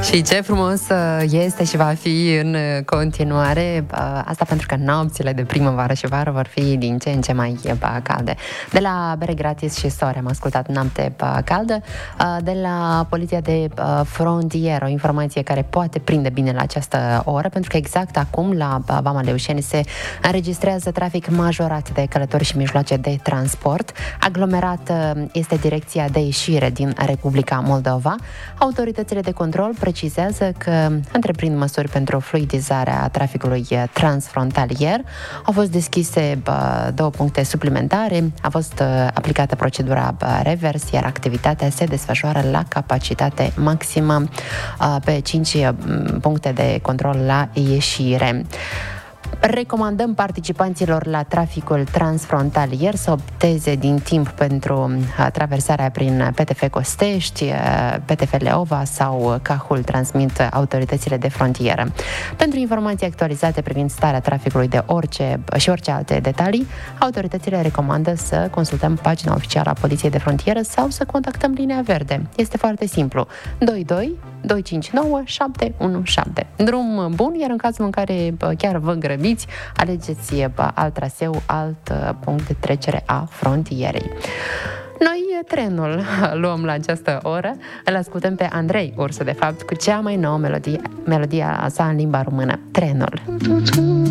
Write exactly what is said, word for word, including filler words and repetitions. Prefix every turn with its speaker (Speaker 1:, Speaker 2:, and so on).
Speaker 1: Și ce frumos este și va fi în continuare, asta pentru că nopțile de primăvară și vară vor fi din ce în ce mai calde. De la Bere Gratis și Soare am ascultat Noapte caldă, de la Poliția de Frontieră, o informație care poate prinde bine la această oră, pentru că exact acum la Vama Leușeni se înregistrează trafic majorat de călători și mijloace de transport. Aglomerat este direcția de ieșire din Republica Moldova. Autoritățile de control precizează că întreprind măsuri pentru fluidizarea traficului transfrontalier. Au fost deschise două puncte suplimentare, a fost aplicată procedura revers, iar activitatea se desfășoară la capacitate maximă pe cinci puncte de control la ieșire. Recomandăm participanților la traficul transfrontalier să opteze din timp pentru traversarea prin P T F Costești, P T F Leova sau Cahul, transmit autoritățile de frontieră. Pentru informații actualizate privind starea traficului de orice și orice alte detalii, autoritățile recomandă să consultăm pagina oficială a Poliției de Frontieră sau să contactăm linia verde. Este foarte simplu. doi doi doi cinci nouă șapte unu șapte. Drum bun, iar în cazul în care chiar vă grăbiți, alegeți alt traseu, alt punct de trecere a frontierei. Noi trenul luăm la această oră, îl ascultăm pe Andrei Ursu, de fapt, cu cea mai nouă melodie, melodia sa în limba română, Trenul.